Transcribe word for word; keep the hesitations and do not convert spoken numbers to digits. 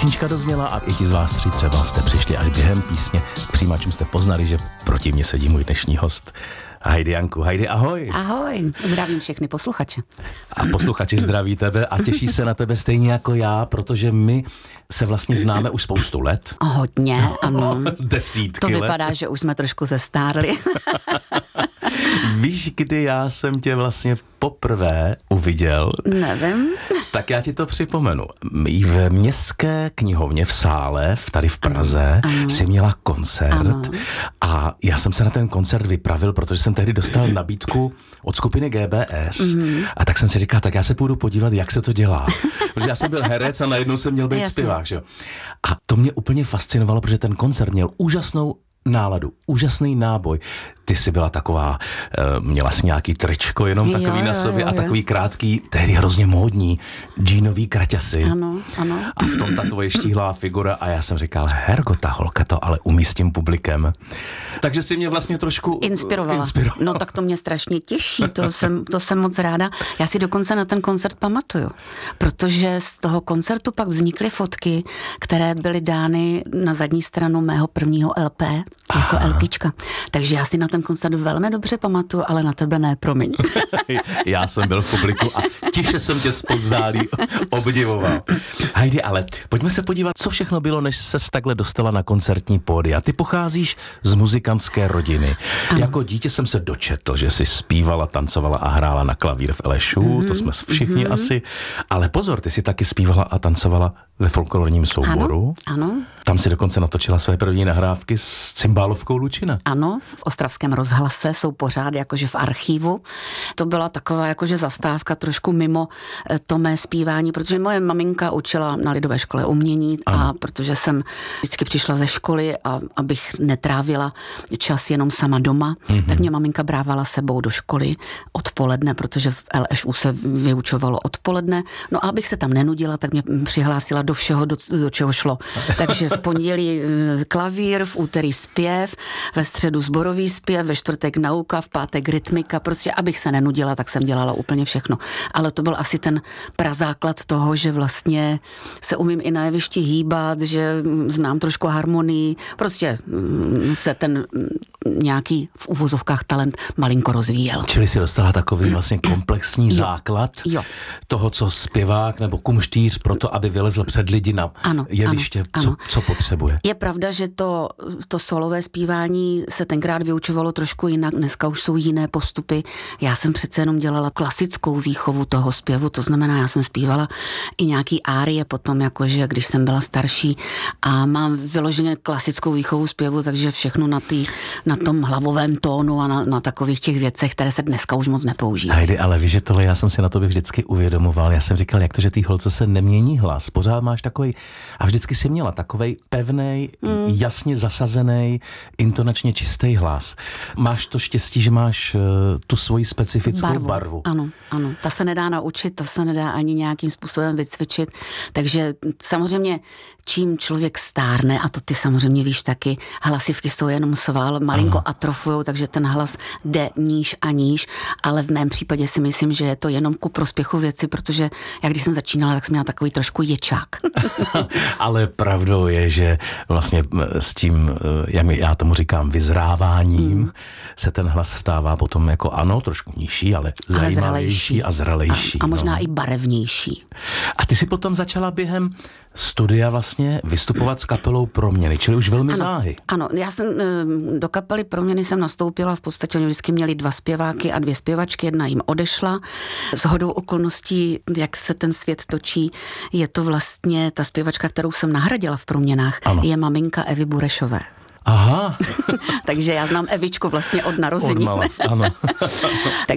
Písnička dozněla a i ti z vás tři třeba jste přišli až během písně k přijímačům, jste poznali, že proti mně sedí můj dnešní host. Heidi Janku. Heidi, ahoj. Ahoj, zdravím všechny posluchače. A posluchači zdraví tebe a těší se na tebe stejně jako já, protože my se vlastně známe už spoustu let. Hodně, ano. Desítky To vypadá, let. že už jsme trošku zestárli. Víš, kdy já jsem tě vlastně poprvé uviděl? Nevím. Tak já ti to připomenu. V Městské knihovně v sále, v tady v Praze, ano. si měla koncert ano. a já jsem se na ten koncert vypravil, protože jsem tehdy dostal nabídku od skupiny G B S mm-hmm. a tak jsem si říkal, tak já se půjdu podívat, jak se to dělá. Protože já jsem byl herec a najednou jsem měl být Jasně. zpěvák. Že? A to mě úplně fascinovalo, protože ten koncert měl úžasnou náladu, úžasný náboj. Ty jsi byla taková, měla jsi nějaký tričko jenom takový jo, jo, na sobě jo, jo. a takový krátký, tehdy hrozně módní, džínový kraťasy. Ano, ano. A v tom ta tvoje štíhlá figura a já jsem říkal, hergo, ta holka to ale umí s tím publikem. Takže si mě vlastně trošku inspirovala. inspirovala. No tak to mě strašně těší, to jsem, to jsem moc ráda. Já si dokonce na ten koncert pamatuju, protože z toho koncertu pak vznikly fotky, které byly dány na zadní stranu mého prvního L P, jako Aha. LPčka. Takže já si na ten koncert velmi dobře pamatuju, ale na tebe ne, promiň. Já jsem byl v publiku a tiše jsem tě zpozdálí obdivoval. Heidi, ale pojďme se podívat, co všechno bylo, než ses takhle dostala na koncertní pódia. Ty pocházíš z muzikantské rodiny. Ano. Jako dítě jsem se dočetl, že jsi zpívala, tancovala a hrála na klavír v Elešu, mm-hmm. to jsme všichni mm-hmm. asi. Ale pozor, ty jsi taky zpívala a tancovala ve folklorním souboru. Ano, ano. Tam si dokonce natočila své první nahrávky s cymbálovkou Lučina. Ano, v Ostravském rozhlase jsou pořád jakože v archivu. To byla taková jakože zastávka trošku mimo to mé zpívání, protože moje maminka učila na lidové škole umění ano. a protože jsem vždycky přišla ze školy a abych netrávila čas jenom sama doma, mm-hmm. tak mě maminka brávala sebou do školy odpoledne, protože v L Š U se vyučovalo odpoledne. No a abych se tam nenudila, tak mě přihlásila do všeho, do, do čeho šlo. Takže v pondělí klavír, v úterý zpěv, ve středu sborový zpěv, ve čtvrtek nauka, v pátek rytmika, prostě abych se nenudila, tak jsem dělala úplně všechno. Ale to byl asi ten prazáklad toho, že vlastně se umím i na jevišti hýbat, že znám trošku harmonii, prostě se ten nějaký v uvozovkách talent malinko rozvíjel. Čili si dostala takový vlastně komplexní jo. základ jo. toho, co zpěvák nebo kumštýř pro to, aby vylezl před lidi na ano, jeviště, ano, co, ano. co potřebuje. Je pravda, že to, to solové zpívání se tenkrát vyučovalo trošku jinak, dneska už jsou jiné postupy. Já jsem přece jenom dělala klasickou výchovu toho zpěvu, to znamená, já jsem zpívala i nějaký árie potom, jakože když jsem byla starší a mám vyloženě klasickou výchovu zpěvu, takže všechno na, tý, na tom hlavovém tónu a na, na takových těch věcech, které se dneska už moc nepoužívají. Heidi, ale víš, že tohle já jsem si na tobě vždycky uvědomoval. Já jsem říkal, jak to, že ty holce se nemění hlas. Pořád máš takovej, a vždycky si měla takovej pevnej, mm. jasně zasazený, intonačně čistý hlas. Máš to štěstí, že máš uh, tu svoji specifickou barvu. barvu. Ano, ano. Ta se nedá naučit, ta se nedá ani nějakým způsobem vycvičit. Takže samozřejmě, čím člověk stárne, a to ty samozřejmě víš taky, hlasivky jsou jenom sval, malinko ano. atrofujou, takže ten hlas jde níž a níž, ale v mém případě si myslím, že je to jenom ku prospěchu věci, protože já když jsem začínala, tak jsem měla takový trošku ječák. Ale pravdou je, že vlastně s tím, jak já tomu říkám, vyzráváním mm. se ten hlas stává potom jako ano, trošku nižší, ale zajímavější a zralejší. A, a možná no. i barevnější. A ty si potom začala během studia vlastně vystupovat s kapelou Proměny, čili už velmi ano, záhy. Ano, já jsem do kapely Proměny jsem nastoupila, v podstatě oni vždycky měli dva zpěváky a dvě zpěvačky, jedna jim odešla. Shodou okolností, jak se ten svět točí, je to vlastně ta zpěvačka, kterou jsem nahradila v Proměnách, ano. je maminka Evy Burešové. Aha. Takže já znám Evičku vlastně od narození. Od mala, ano.